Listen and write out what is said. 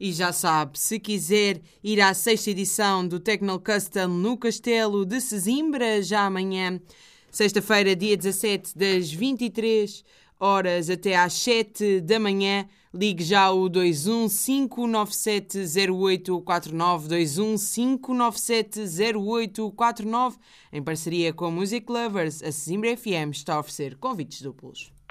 E já sabe, se quiser ir à 6ª edição do Techno Custom no Castelo de Sesimbra, já amanhã, sexta-feira, dia 17, das 23 horas até às 7 da manhã, ligue já o 215970849, 215970849, em parceria com a Music Lovers, a Sesimbra FM está a oferecer convites duplos.